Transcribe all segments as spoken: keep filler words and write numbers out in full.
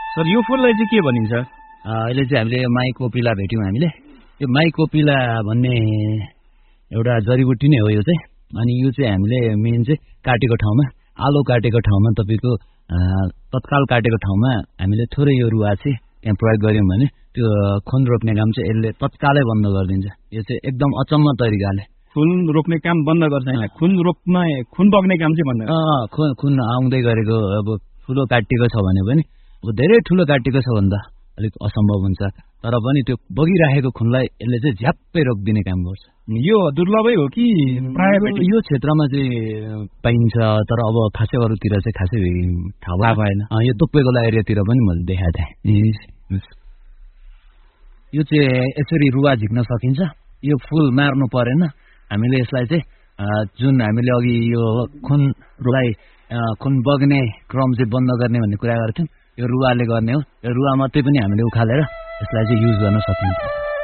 Sir यो फुललाई चाहिँ के भनिन्छ? अहिले चाहिँ हामीले यो माई कोपिला भेट्यौँ हामीले। यो माई कोपिला भन्ने एउटा जडीबुटी नै हो यो चाहिँ। अनि यो चाहिँ हामीले मेन चाहिँ काटेको ठाउँमा, आलो काटेको ठाउँमा, तपाईँको तत्काल काटेको ठाउँमा हामीले थोरै यो रुवा चाहिँ त्यहाँ प्रयोग गऱ्यौँ भने त्यो खुन रोक्ने काम चाहिँ यसले तत्कालै बन्द गरिदिन्छ। यो चाहिँ एकदम अचम्म तरिकाले खुन रोक्ने काम बन्द गर्छ। खुन रोक्न खुन बग्ने काम चाहिँ बन्द खुन खुन आउँदै गरेको अब ठुलो काटिएको छ भने पनि अब धेरै ठुलो काटिएको छ भने त अलिक असम्भव हुन्छ, तर पनि त्यो बगिरहेको खुनलाई यसले चाहिँ झ्याप्पै रोकिदिने काम गर्छ। यो दुर्लभै हो कि प्रायः यो क्षेत्रमा चाहिँ पाइन्छ, तर अब खासै अरूतिर चाहिँ खासै थाहा भएन। यो तोप्पेकोला एरियातिर पनि मैले देखाएको थिएँ। यो चाहिँ यसरी रुवा झिक्न सकिन्छ। यो फुल मार्नु परेन। हामीले यसलाई चाहिँ जुन हामीले अघि यो खुनलाई खुन बग्ने क्रम चाहिँ बन्द गर्ने भन्ने कुरा गर्थ्यौँ, यो रुवाले गर्ने हो। यो रुवा मात्रै पनि हामीले उखालेर यसलाई चाहिँ युज गर्न सकिन्छ।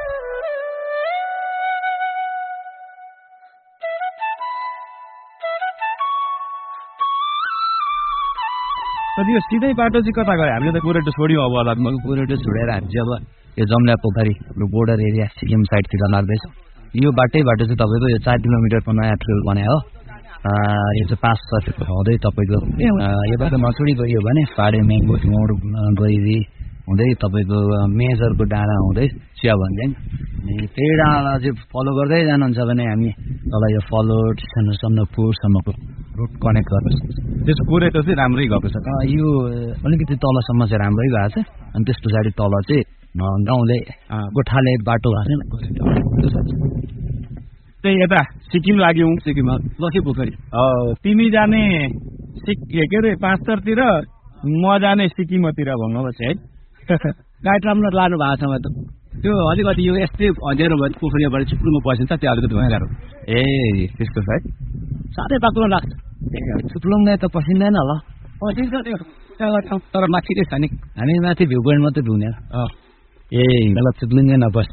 तर यो सिधै बाटो चाहिँ कता गयो? हामीले त गोरेटो छोड्यौँ। अब होला गोरेटो छोडेर हामी चाहिँ अब यो जम्ला पोखरी बोर्डर एरिया सिक्किम साइडतिर लाग्दैछ। यो बाटै बाटो चाहिँ तपाईँको यो चार किलोमिटरको नयाँ ट्रेल बनायो हो। यो चाहिँ पाँच सय हुँदै तपाईँको यो बाटो नछोडी गयो भने फाडे मेङ्गो मोड गइदी हुँदै तपाईँको मेजरको डाँडा हुँदै चिया भन्ज्याङ त्यही डाँडा चाहिँ फलो गर्दै जानुहुन्छ भने हामी तल यो फलोट सन्दकपुरसम्मको रोड कनेक्ट गर्न सक्छ। त्यस गोरेटो चाहिँ राम्रै गएको छ। यो अलिकति तलसम्म चाहिँ राम्रै भएको छ। अनि त्यस पछाडि तल चाहिँ गाउँले गोठाले बाटो भएको छ। त्यही यता सिक्किम लाग्यौँ। सिक्किममा लक्ष्मी पोखरी। तिमी जाने सिक के अरे पाँचतरतिर, म जाने सिक्किमतिर भन्नुपर्छ है। गाइड राम्रो लानु भएको छ त। त्यो अलिकति यो यस्तै अँध्यारो भयो पोखरीबाट चुप्लुमा पसिन्छ, त्यो अलिकति भइरहेको। ए त्यस्तो सायद साह्रै बाक्लो लाग्छ। चुप्लुङ्गा त पसिँदैन होला, पसिन्छ त्यो तर माथि नै छ नि। हामी माथि भ्यू पोइन्ट मात्रै भ्युने। ए गलत चुप्लुङ्गै नपस